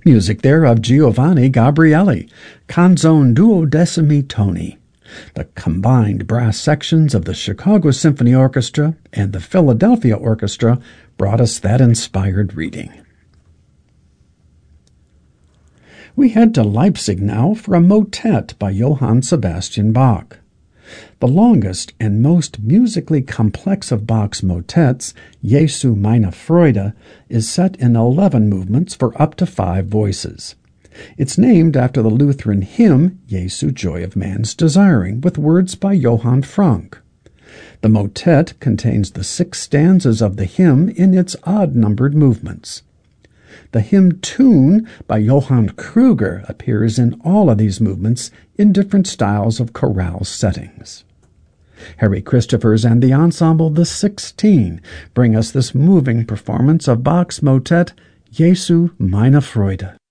Music there of Giovanni Gabrieli, Canzone Duodecimi Toni. The combined brass sections of the Chicago Symphony Orchestra and the Philadelphia Orchestra brought us that inspired reading. We head to Leipzig now for a motet by Johann Sebastian Bach. The longest and most musically complex of Bach's motets, Jesu meine Freude, is set in 11 movements for up to 5 voices. It's named after the Lutheran hymn, Jesu Joy of Man's Desiring, with words by Johann Frank. The motet contains the 6 stanzas of the hymn in its odd-numbered movements. The hymn tune by Johann Kruger appears in all of these movements in different styles of chorale settings. Harry Christophers and the ensemble The 16 bring us this moving performance of Bach's motet Jesu meine Freude.